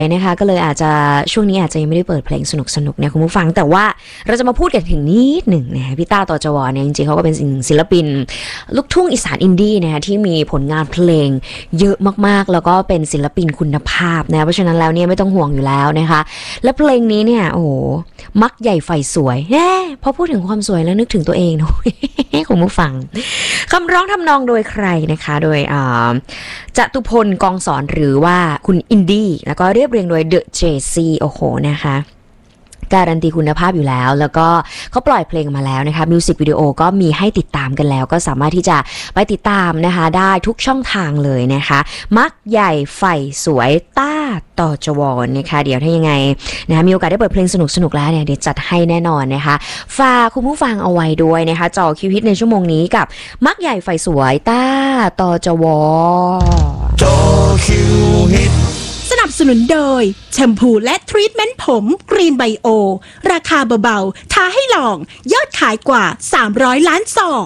นะคะก็เลยอาจจะช่วงนี้อาจจะยังไม่ได้เปิดเพลงสนุกๆนะคุณผู้ฟังแต่ว่าเราจะมาพูดกันถึงนิดหนึ่งนะพี่ต้าตจวเนี่ยจริงๆเขาก็เป็นศิลปินลูกทุ่งอีสานอินดี้นะคะที่มีผลงานเพลงเยอะมากๆแล้วก็เป็นศิลปินคุณภาพนะเพราะฉะนั้นแล้วเนี่ยไม่ต้องห่วงอยู่แล้วนะคะและเพลงนี้เนี่ยโอ้โหมักใหญ่ไฟสวยพอพูดถึงความสวยแล้วนึกถึงตัวเองเนาะ คุณผู้ฟังคำร้องทำนองโดยใครนะคะโดยจตุพลกองสอนหรือว่าคุณอินดี้แล้วก็เรียบเรียงโดย The JC โอ้โหนะคะการันตีคุณภาพอยู่แล้วแล้วก็เขาปล่อยเพลงมาแล้วนะคะมิวสิกวิดีโอก็มีให้ติดตามกันแล้วก็สามารถที่จะไปติดตามนะคะได้ทุกช่องทางเลยนะคะมักใหญ่ไฟสวยต้าตจวนะคะเดี๋ยวถ้ายังไงนะคะมีโอกาสได้เปิดเพลงสนุกๆแล้วเนี่ยเดี๋ยวจัดให้แน่นอนนะคะฝากคุณผู้ฟังเอาไว้ด้วยนะคะจ่อคิวฮิตในชั่วโมงนี้กับมักใหญ่ไฟสวยต้าตจวจ่อคิวฮิตสนับสนุนโดยแชมพูและทรีทเมนต์ผมกรีนไบโอราคาเบาๆท้าให้ลองยอดขายกว่า300ล้านซอง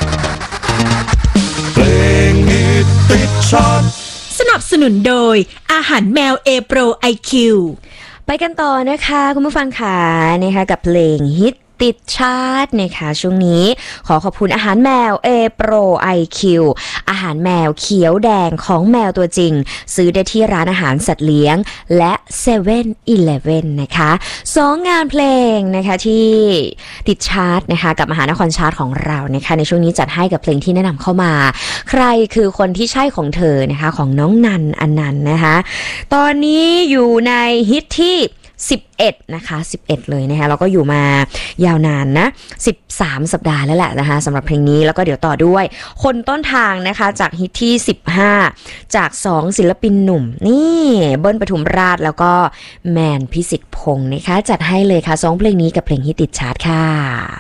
เพลงฮิตติดชาร์ตสนับสนุนโดยอาหารแมวเอโปรไอคิวไปกันต่อนะคะคุณผู้ฟังค่ะนะคะกับเพลงฮิตติดชาร์ตนะคะช่วงนี้ขอขอบคุณอาหารแมวเอโปรไอคิวอาหารแมวเขียวแดงของแมวตัวจริงซื้อได้ที่ร้านอาหารสัตว์เลี้ยงและ7-Eleven นะคะ2งานเพลงนะคะที่ติดชาร์ตนะคะกับมหานครชาร์ตของเรานะคะในช่วงนี้จัดให้กับเพลงที่แนะนำเข้ามาใครคือคนที่ใช่ของเธอนะคะของน้องนันอนันต์นะคะตอนนี้อยู่ในฮิตที่11นะคะ11เลยนะคะแล้วก็อยู่มายาวนานนะ13สัปดาห์แล้วแหละนะคะสำหรับเพลงนี้แล้วก็เดี๋ยวต่อด้วยคนต้นทางนะคะจากฮิตที่15จาก2ศิลปินหนุ่มนี่เบิ้ลปทุมราชแล้วก็แมนพิสิทธิ์พงษ์นะคะจัดให้เลยค่ะ2เพลงนี้กับเพลงฮิตติดชาร์ตค่ะ